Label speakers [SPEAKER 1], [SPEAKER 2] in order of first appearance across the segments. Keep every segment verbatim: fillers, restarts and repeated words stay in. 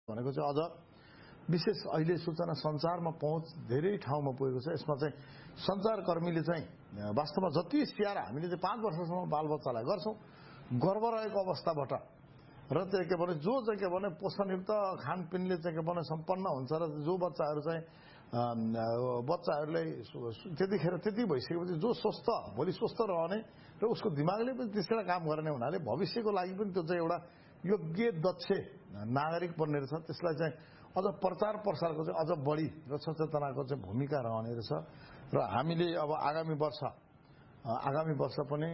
[SPEAKER 1] भनेको चाहिँ अझ विशेष अहिले सूचना सञ्चारमा पहुँच धेरै ठाउँमा पुगेको छ। यसमा चाहिँ सञ्चारकर्मीले चाहिँ वास्तवमा जति स्याहार हामीले चाहिँ पाँच वर्षसम्म बालबच्चालाई गर्छौँ गर्व रहेको अवस्थाबाट र चाहिँ के भने जो चाहिँ के भने पोषणयुक्त खानपिनले चाहिँ के भने सम्पन्न हुन्छ र जो बच्चाहरू चाहिँ बच्चाहरूलाई त्यतिखेर त्यति भइसकेपछि जो स्वस्थ भोलि स्वस्थ रहने र उसको दिमागले पनि त्यसरी काम गर्ने हुनाले भविष्यको लागि पनि त्यो चाहिँ एउटा योग्य दक्ष नागरिक बन्ने रहेछ। त्यसलाई चाहिँ अझ प्रचार प्रसारको चाहिँ अझ बढी र सचेतनाको चाहिँ भूमिका रहने रहेछ र हामीले अब आगामी वर्ष आगामी वर्ष पनि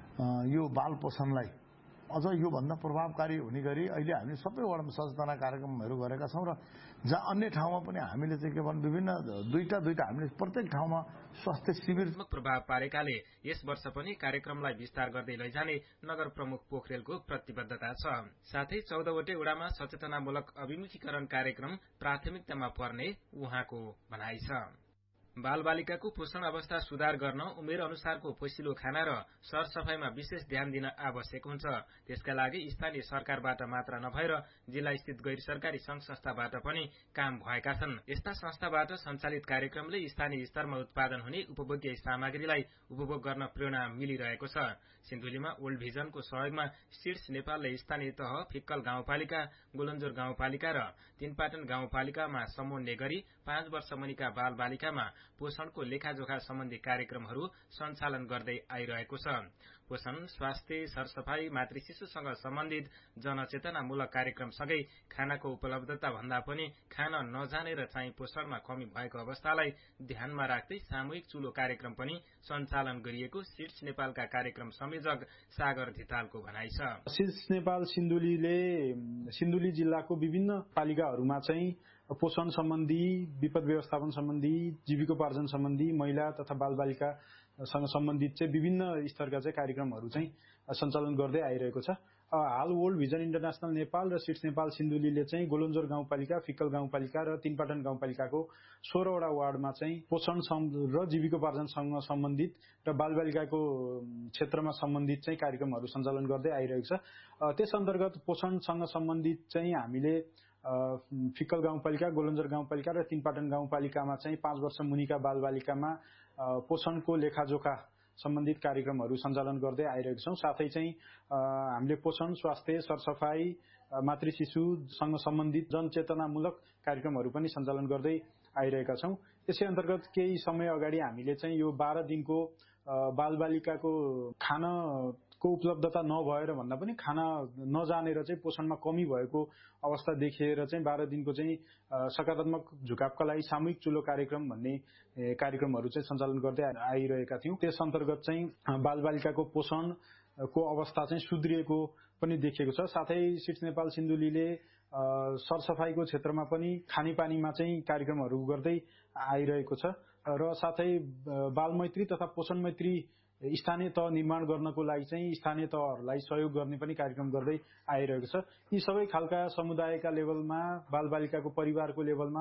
[SPEAKER 1] यो बाल पोषणलाई अझ योभन्दा प्रभावकारी हुने गरी अहिले हामीले सबै वडामा सचेतना कार्यक्रमहरू गरेका छौँ र जहाँ अन्य ठाउँमा पनि हामीले चाहिँ के भन्छ विभिन्न दुईटा दुईटा हामीले प्रत्येक ठाउँमा स्वास्थ्य शिविर
[SPEAKER 2] प्रभाव पारेकाले यस वर्ष पनि कार्यक्रमलाई विस्तार गर्दै लैजाने नगर प्रमुख पोखरेलको प्रतिबद्धता छ। साथै चौधवटै वडामा सचेतनामूलक अभिमुखीकरण कार्यक्रम प्राथमिकतामा पर्ने उहाँको भनाइ छ। बालबालिकाको पोषण अवस्था सुधार गर्न उमेर अनुसारको पोषिलो खाना र सरसफाईमा विशेष ध्यान दिन आवश्यक हुन्छ। त्यसका लागि स्थानीय सरकारबाट मात्र नभएर जिल्ला स्थित गैर सरकारी संघ संस्थाबाट पनि काम भएका छन्। यस्ता संस्थाबाट सञ्चालित कार्यक्रमले स्थानीय स्तरमा उत्पादन हुने उपभोग्य सामग्रीलाई उपभोग गर्न प्रेरणा मिलिरहेको छ। सिन्धुलीमा वर्ल्ड भिजनको सहयोगमा सीड्स नेपालले स्थानीय तह फिक्कल गाउँपालिका, गोलन्जोर गाउँपालिका र तीनपाटन गाउँपालिकामा समन्वय गरी पाँच वर्ष मुनिका बालबालिकामा पोषणको लेखाजोखा सम्बन्धी कार्यक्रमहरू सञ्चालन गर्दै आइरहेको छ। पोषण, स्वास्थ्य, सरसफाई, मातृ शिशुसँग सम्बन्धित जनचेतनामूलक कार्यक्रमसँगै खानाको उपलब्धता भन्दा पनि खान नजानेर चाहिँ पोषणमा कमी भएको अवस्थालाई ध्यानमा राख्दै सामूहिक चुलो कार्यक्रम पनि सञ्चालन गरिएको सीड्स नेपालका कार्यक्रम संयोजक सागर धितालको भनाइ छ।
[SPEAKER 3] सीड्स नेपाल सिन्धुलीले सिन्धुली जिल्लाको विभिन्न पालिकाहरूमा चाहिँ पोषण सम्बन्धी, विपद व्यवस्थापन सम्बन्धी, जीविकोपार्जन सम्बन्धी, महिला तथा बालबालिकासँग सम्बन्धित चाहिँ विभिन्न स्तरका चाहिँ कार्यक्रमहरू चाहिँ सञ्चालन गर्दै आइरहेको छ। हाल वर्ल्ड भिजन इन्टरनेशनल नेपाल र सीड्स नेपाल सिन्धुलीले चाहिँ गोलन्जोर गाउँपालिका, फिक्कल गाउँपालिका र तीनपाटन गाउँपालिकाको सोह्रवटा वार्डमा चाहिँ पोषण र जीविकोपार्जनसँग सम्बन्धित र बालबालिकाको क्षेत्रमा सम्बन्धित चाहिँ कार्यक्रमहरू सञ्चालन गर्दै आइरहेको छ। त्यस अन्तर्गत पोषणसँग सम्बन्धित चाहिँ हामीले फिक्कल गाउँपालिका, गोलन्जोर गाउँपालिका र तीनपाटन गाउँपालिकामा चाहिँ पाँच वर्ष मुनिका बालबालिकामा पोषणको लेखाजोखा सम्बन्धित कार्यक्रमहरू सञ्चालन गर्दै आइरहेका छौँ। साथै चाहिँ हामीले पोषण, स्वास्थ्य, सरसफाई, मातृ शिशुसँग सम्बन्धित जनचेतनामूलक कार्यक्रमहरू पनि सञ्चालन गर्दै आइरहेका छौँ। त्यसै अन्तर्गत केही समय अगाडि हामीले चाहिँ यो बाह्र दिनको बालबालिकाको खानाको उपलब्धता नभएर भन्दा पनि खाना नजानेर चाहिँ पोषणमा कमी भएको अवस्था देखिएर चाहिँ बाह्र दिनको चाहिँ सकारात्मक झुकावका लागि सामूहिक चुलो कार्यक्रम भन्ने कार्यक्रमहरू चाहिँ सञ्चालन गर्दै आइरहेका थियौँ। त्यस अन्तर्गत चाहिँ बालबालिकाको पोषणको अवस्था चाहिँ सुध्रिएको पनि देखिएको छ। साथै सीड्स नेपाल सिन्धुलीले सरसफाईको क्षेत्रमा पनि खानेपानीमा चाहिँ कार्यक्रमहरू गर्दै आइरहेको छ र साथै बालमैत्री तथा पोषण मैत्री स्थानीय तह निर्माण गर्नको लागि चाहिँ स्थानीय तहहरूलाई सहयोग गर्ने पनि कार्यक्रम गर्दै आइरहेको छ। यी सबै खालका समुदायका लेभलमा, बालबालिकाको परिवारको लेभलमा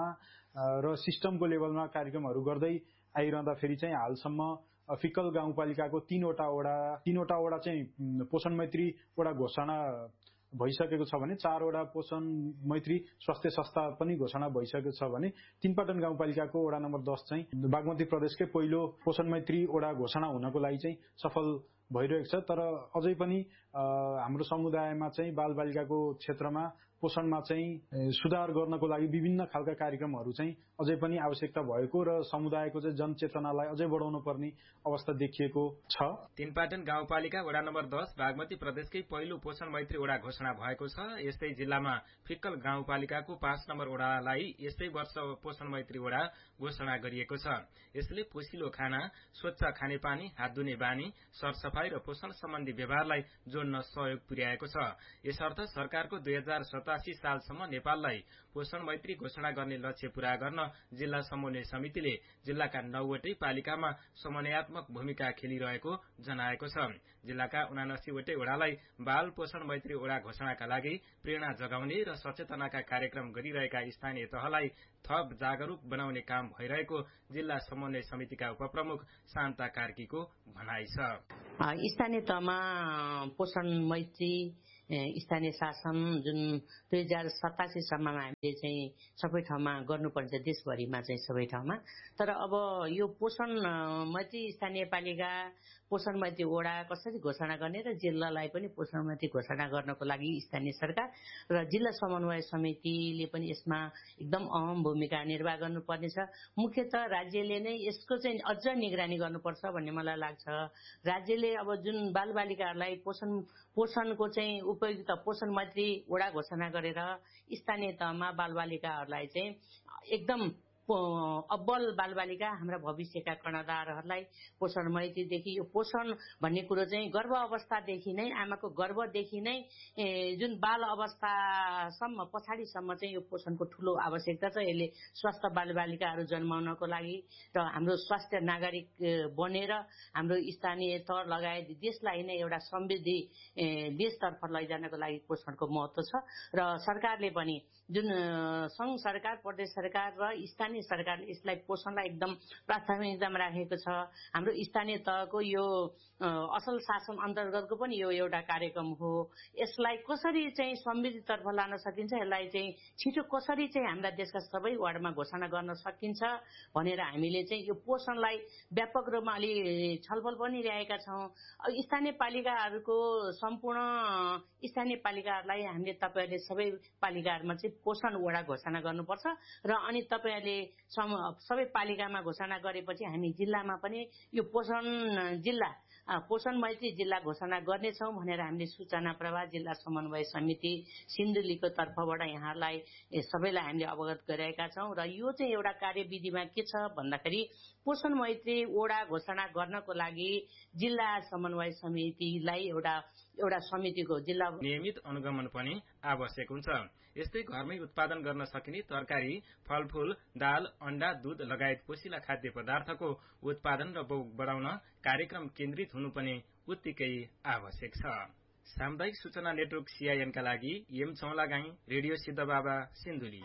[SPEAKER 3] र सिस्टमको लेभलमा कार्यक्रमहरू गर्दै आइरहँदाखेरि चाहिँ हालसम्म फिक्कल गाउँपालिकाको तीनवटा वडा तीनवटा वडा चाहिँ पोषण मैत्री वडा घोषणा भइसकेको छ भने चारवटा पोषण मैत्री स्वास्थ्य संस्था पनि घोषणा भइसकेको छ भने तीनपाटन गाउँपालिकाको वडा नम्बर दस चाहिँ बागमती प्रदेशकै पहिलो पोषण मैत्री वडा घोषणा हुनको लागि चाहिँ सफल भइरहेको छ। तर अझै पनि हाम्रो समुदायमा चाहिँ बालबालिकाको क्षेत्रमा पोषणमा चाहिँ सुधार गर्नको लागि विभिन्न खालका कार्यक्रमहरू चाहिँ अझै पनि आवश्यकता भएको र समुदायको चाहिँ जनचेतनालाई अझै बढाउनु पर्ने अवस्था देखिएको छ।
[SPEAKER 2] तीनपाटन गाउँपालिका वडा नम्बर दस बागमती प्रदेशकै पहिलो पोषण मैत्री वडा घोषणा भएको छ। यस्तै जिल्लामा फिक्कल गाउँपालिकाको पाँच नम्बर वडालाई यस्तै वर्ष पोषण मैत्री वडा घोषणा गरिएको छ। यसले पोषिलो खाना, स्वच्छ खानेपानी, हात धुने बानी, सरसफाई र पोषण सम्बन्धी व्यवहारलाई जोड्न सहयोग पुर्याएको छ। यसर्थ सरकारको दुई हजार सतासी सालसम्म नेपाललाई पोषण मैत्री घोषणा गर्ने लक्ष्य पूरा गर्न जिल्ला समन्वय समितिले जिल्लाका नौवटै पालिकामा समन्वयात्मक भूमिका खेलिरहेको जनाएको छ। जिल्लाका उनासीवटै वडालाई बाल पोषण मैत्री वडा घोषणाका लागि प्रेरणा जगाउने र सचेतनाका कार्यक्रम गरिरहेका स्थानीय तहलाई थप जागरूक बनाउने काम भइरहेको जिल्ला समन्वय समितिका उपप्रमुख शान्ता कार्कीको भनाइ छ।
[SPEAKER 4] स्थानीय तहमा पोषण मैत्री स्थानीय शासन जुन दुई हजार सतासीसम्ममा हामीले चाहिँ सबै ठाउँमा गर्नुपर्छ, देशभरिमा चाहिँ सबै ठाउँमा। तर अब यो पोषण मैत्री स्थानीय पालिका, पोषण मैत्री वडा कसरी घोषणा गर्ने र जिल्लालाई पनि पोषण मैत्री घोषणा गर्नको लागि स्थानीय सरकार र जिल्ला समन्वय समितिले पनि यसमा एकदम अहम भूमिका निर्वाह गर्नुपर्नेछ। मुख्यतः राज्यले नै यसको चाहिँ अझ निगरानी गर्नुपर्छ भन्ने मलाई लाग्छ। राज्यले अब जुन बालबालिकाहरूलाई पोषण पोषणको चाहिँ उपयुक्त पोषण मैत्री वडा घोषणा गरेर स्थानीय तहमा बालबालिकाहरूलाई चाहिँ एकदम अब्बल बालबालिका हाम्रा भविष्यका कर्णधारहरूलाई पोषण मैत्रीदेखि यो पोषण भन्ने कुरो चाहिँ गर्भ अवस्थादेखि नै आमाको गर्भदेखि नै जुन बाल अवस्थासम्म पछाडिसम्म चाहिँ यो पोषणको ठूलो आवश्यकता छ। यसले स्वस्थ बालबालिकाहरू जन्माउनको लागि र हाम्रो स्वास्थ्य नागरिक बनेर हाम्रो स्थानीय तह लगायत देशलाई नै एउटा समृद्धि देशतर्फ लैजानको लागि पोषणको महत्त्व छ। र सरकारले पनि जुन संघ सरकार, प्रदेश सरकार र स्थानीय सरकारले यसलाई पोषणलाई एकदम प्राथमिकतामा राखेको छ। हाम्रो स्थानीय तहको यो असल शासन अन्तर्गतको पनि यो एउटा कार्यक्रम हो। यसलाई कसरी चाहिँ समृद्धितर्फ लान सकिन्छ, यसलाई चाहिँ छिटो कसरी चाहिँ हाम्रा देशका सबै वार्डमा घोषणा गर्न सकिन्छ भनेर हामीले चाहिँ यो पोषणलाई व्यापक रूपमा अलि छलफल पनि ल्याएका छौँ। स्थानीय पालिकाहरूको सम्पूर्ण स्थानीय पालिकाहरूलाई हामीले तपाईँहरूले सबै पालिकाहरूमा चाहिँ पोषण वडा घोषणा गर्नुपर्छ र अनि तपाईँहरूले सबै पालिकामा घोषणा गरेपछि हामी जिल्लामा पनि यो पोषण जिल्ला पोषण मैत्री जिल्ला घोषणा गर्नेछौँ भनेर हामीले सूचना प्रवाह जिल्ला समन्वय समिति सिन्धुलीको तर्फबाट यहाँलाई सबैलाई हामीले अवगत गराएका छौँ। र यो चाहिँ एउटा कार्यविधिमा के छ भन्दाखेरि पोषण मैत्री वडा घोषणा गर्नको लागि जिल्ला समन्वय समितिलाई एउटा एउटा समितिको जिल्ला
[SPEAKER 2] नियमित अनुगमन पनि आवश्यक हुन्छ। यस्तै घरमै उत्पादन गर्न सकिने तरकारी, फलफूल, दाल, अण्डा, दूध लगायत पोषिला खाद्य पदार्थको उत्पादन र बढाउन कार्यक्रम केन्द्रित हुनु पनि उत्तिकै आवश्यक छ। सामुदायिक सूचना नेटवर्क सीआईएनका लागि एम चौलागाई, रेडियो सिद्धबाबा, सिन्धुली।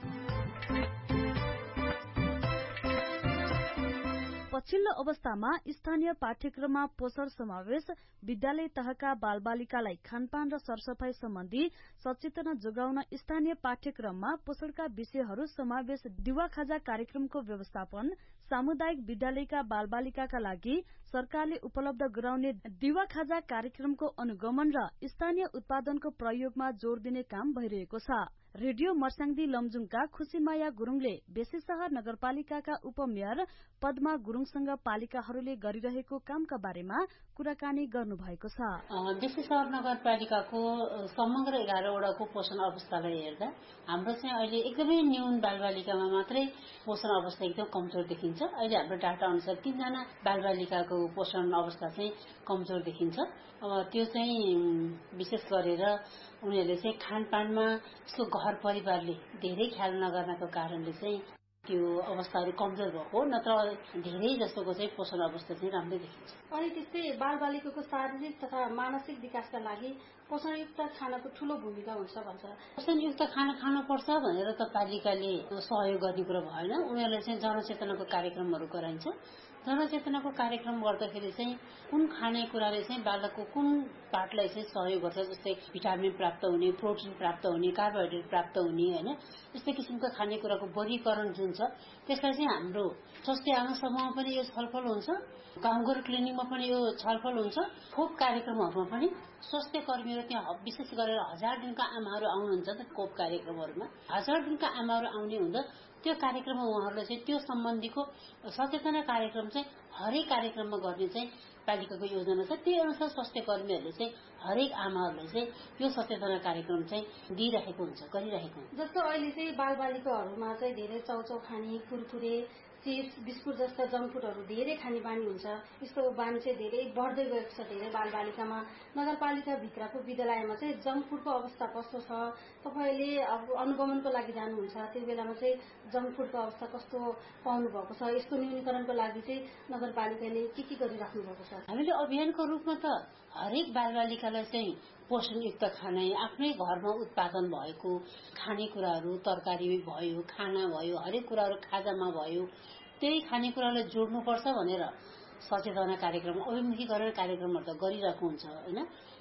[SPEAKER 5] पछिल्लो अवस्थामा स्थानीय पाठ्यक्रममा पोषण समावेश, विद्यालय तहका बालबालिकालाई खानपान र सरसफाई सम्बन्धी सचेतना जोगाउन स्थानीय पाठ्यक्रममा पोषणका विषयहरू समावेश, दिवा खाजा कार्यक्रमको व्यवस्थापन, सामुदायिक विद्यालयका बालबालिकाका लागि सरकारले उपलब्ध गराउने दिवा खाजा कार्यक्रमको अनुगमन र स्थानीय उत्पादनको प्रयोगमा जोड़ दिने काम भइरहेको छ। रेडियो मर्स्याङदी लमजुङका खुशीमाया गुरुङले बेसीसहर नगरपालिकाका उपमेयर पद्मा गुरुङसँग पालिकाहरूले गरिरहेको कामका बारेमा कुराकानी गर्नुभएको छ।
[SPEAKER 6] बेसीसहर नगरपालिकाको समग्र एघारवटाको पोषण अवस्थालाई हेर्दा हाम्रो चाहिँ अहिले एकदमै न्यून बालबालिकामा मात्रै पोषण अवस्था एकदम कमजोर देखिन्छ। अहिले हाम्रो डाटा अनुसार तीनजना बालबालिकाको पोषण अवस्था चाहिँ कमजोर देखिन्छ। अब त्यो चाहिँ विशेष गरेर उनीहरूले चाहिँ खानपानमा यसको घर परिवारले धेरै ख्याल नगर्नको कारणले चाहिँ त्यो अवस्थाहरू कमजोर भएको, नत्र धेरै जसोको चाहिँ पोषण अवस्था चाहिँ राम्रै देखिन्छ।
[SPEAKER 7] अनि त्यस्तै बालबालिकाको शारीरिक तथा मानसिक विकासका लागि पोषणयुक्त खानाको ठूलो भूमिका हुन्छ भन्छ।
[SPEAKER 6] पोषणयुक्त खाना खानुपर्छ भनेर त पालिकाले सहयोग गर्ने कुरो भएन। उनीहरूले चाहिँ जनचेतनाको कार्यक्रमहरू गराइन्छ। जनचेतनाको कार्यक्रम गर्दाखेरि चाहिँ कुन खानेकुराले चाहिँ बालकको कुन पार्टलाई चाहिँ सहयोग गर्छ, जस्तै भिटामिन प्राप्त हुने, प्रोटिन प्राप्त हुने, कार्बोहाइड्रेट प्राप्त हुने, होइन यस्तै किसिमको खानेकुराको वर्गीकरण जुन छ त्यसलाई चाहिँ हाम्रो स्वास्थ्य आमा समूहमा पनि यो छलफल हुन्छ, गाउँघर क्लिनिकमा पनि यो छलफल हुन्छ, खोप कार्यक्रमहरूमा पनि स्वास्थ्य कर्मीहरू त्यहाँ विशेष गरेर हजार दिनका आमाहरू आउनुहुन्छ त खोप कार्यक्रमहरूमा हजार दिनका आमाहरू आउने हुँदा त्यो कार्यक्रममा उहाँहरूले चाहिँ त्यो सम्बन्धीको सचेतना कार्यक्रम चाहिँ हरेक कार्यक्रममा गर्ने चाहिँ पालिकाको योजना छ। त्यही अनुसार स्वास्थ्य कर्मीहरूले चाहिँ हरेक आमाहरूलाई चाहिँ यो सचेतना कार्यक्रम चाहिँ दिइरहेको हुन्छ, गरिरहेको हुन्छ।
[SPEAKER 7] जस्तो अहिले चाहिँ बालबालिकाहरूमा चाहिँ धेरै चाउचाउ खाने, कुरकुरे, चिप्स, बिस्कुट जस्ता जङ्क फुडहरू धेरै खाने बानी हुन्छ। यस्तो बानी चाहिँ धेरै बढ्दै गएको छ धेरै बालबालिकामा। नगरपालिका भित्रको विद्यालयमा चाहिँ जङ्क फुडको अवस्था कस्तो छ तपाईँले अब अनुगमनको लागि जानुहुन्छ, त्यो बेलामा चाहिँ जङ्क फुडको अवस्था कस्तो पाउनु भएको छ, यसको न्यूनीकरणको लागि चाहिँ नगरपालिकाले के के गरिराख्नु भएको छ?
[SPEAKER 6] हामीले अभियानको रूपमा त हरेक बालबालिकालाई चाहिँ पोषणयुक्त खाना, आफ्नै घरमा उत्पादन भएको खानेकुराहरू, तरकारी भयो, खाना भयो, हरेक कुराहरू खाजामा भयो, त्यही खानेकुरालाई जोड्नुपर्छ भनेर सचेतना कार्यक्रम, अभिमुखीकरण कार्यक्रमहरू त गरिरहेको हुन्छ, होइन।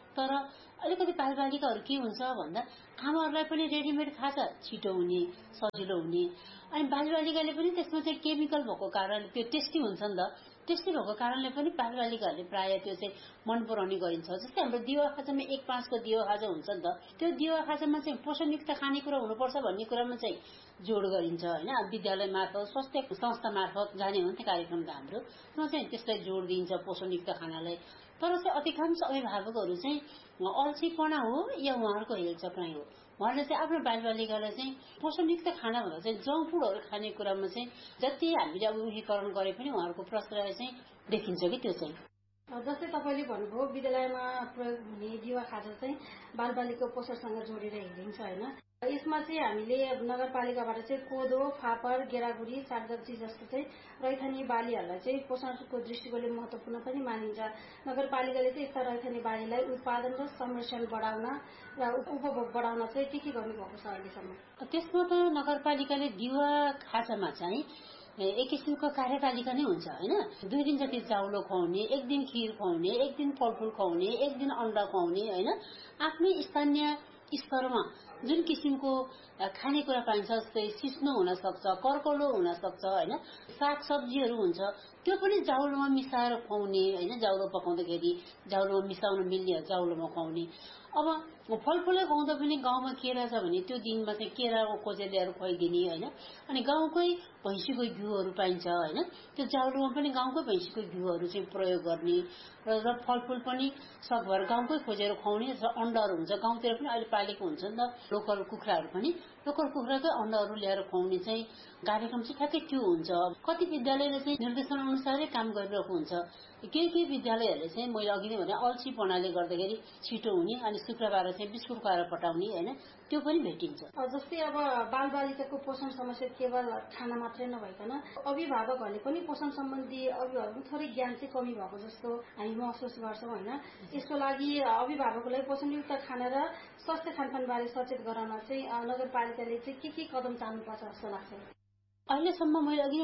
[SPEAKER 6] तर अलिकति बालबालिकाहरू के हुन्छ भन्दा आमाहरूलाई पनि रेडिमेड खाजा छिटो हुने सजिलो हुने अनि बालबालिकाले पनि त्यसमा चाहिँ केमिकल भएको कारणले त्यो टेस्टी हुन्छ नि त टेस्टी भएको कारणले पनि बालबालिकाहरूले प्रायः त्यो चाहिँ मन पराउने गरिन्छ जस्तै हाम्रो दिवा खाजामा एक पाँचको दिवा खाजा हुन्छ नि त त्यो दिवा खाजामा चाहिँ पोषणयुक्त खानेकुरा हुनुपर्छ भन्ने कुरामा चाहिँ जोड गरिन्छ होइन विद्यालय मार्फत स्वास्थ्य संस्था मार्फत जाने हो नि त कार्यक्रम त हाम्रो त्यसमा चाहिँ त्यसलाई जोड दिइन्छ पोषणयुक्त खानालाई तर चाहिँ अधिकांश अभिभावकहरू चाहिँ अल्छीपना हो या उहाँहरूको हेलचक्राइ हो उहाँले चाहिँ आफ्नो बालबालिकालाई चाहिँ पोषणयुक्त खाना भन्दा चाहिँ जङ्क फुडहरू खाने कुरामा चाहिँ जति हामीले अभिमुखीकरण गरे पनि उहाँहरूको प्रश्रय चाहिँ देखिन्छ कि त्यो चाहिँ
[SPEAKER 7] जस्तै तपाईँले भन्नुभयो विद्यालयमा प्रयोग हुने दिवा खाजा चाहिँ बालबालिकाको पोषणसँग जोडेर हेरिन्छ होइन यसमा चाहिँ हामीले नगरपालिकाबाट चाहिँ कोदो फापर गेडागुडी सागसब्जी जस्तो चाहिँ रैथाने बालीहरूलाई चाहिँ पोषणको दृष्टिकोणले महत्वपूर्ण पनि मानिन्छ नगरपालिकाले चाहिँ यस्ता रैथाने बालीलाई उत्पादन र संरक्षण बढाउन र उपभोग बढाउन चाहिँ के के गर्नुभएको छ अहिलेसम्म
[SPEAKER 6] त्यसमा त नगरपालिकाले दिवा खाजामा चाहिँ एक किसिमको कार्यपालिका नै हुन्छ होइन दुई दिन जति चाउलो खुवाउने एक दिन खिर खुवाउने एक दिन फलफुल खुवाउने एक दिन अण्डा खुवाउने होइन आफ्नै स्थानीय स्तरमा जुन किसिमको खानेकुरा पाइन्छ जस्तै सिस्नो हुन सक्छ कर्कलो हुन सक्छ होइन साग सब्जीहरू हुन्छ त्यो पनि जाउलोमा मिसाएर खुवाउने होइन जाउलो पकाउँदाखेरि जाउलोमा मिसाउन मिल्ने जाउलोमा खुवाउने अब फलफुलै खुवाउँदा पनि गाउँमा केरा छ भने त्यो दिनमा चाहिँ केराको खोजेर ल्याएर खुवाइदिने होइन अनि गाउँकै भैँसीको घिउहरू पाइन्छ होइन त्यो जाउलोमा पनि गाउँकै भैँसीको घिउहरू चाहिँ प्रयोग गर्ने र फलफुल पनि सकभर गाउँकै खोजेर खुवाउने र अण्डाहरू हुन्छ गाउँतिर पनि अहिले पालेको हुन्छ नि त लोकल कुखुराहरू पनि लोकल कुखुराकै अण्डाहरू ल्याएर खुवाउने चाहिँ कार्यक्रम चाहिँ ठ्याक्कै त्यो हुन्छ कति विद्यालयले चाहिँ निर्देशन अनुसारै काम गरिरहेको हुन्छ केही केही विद्यालयहरूले चाहिँ मैले अघि नै भने अल्छीपनाले गर्दाखेरि छिटो हुने अनि शुक्रबार चाहिँ बिस्कुट खुवाएर पठाउने होइन त्यो पनि भेटिन्छ
[SPEAKER 7] जस्तै अब बालबालिकाको पोषण समस्या केवल खाना मात्रै नभइकन अभिभावकहरूले पनि पोषण सम्बन्धी अभिभावकको थोरै ज्ञान चाहिँ कमी भएको जस्तो हामी महसुस गर्छौँ होइन यसको लागि अभिभावकलाई पोषणयुक्त खाना र स्वास्थ्य खानपान बारे सचेत गराउन चाहिँ नगरपालिकाले चाहिँ के के कदम चाल्नुपर्छ जस्तो लाग्छ
[SPEAKER 6] अहिलेसम्म मैले अघि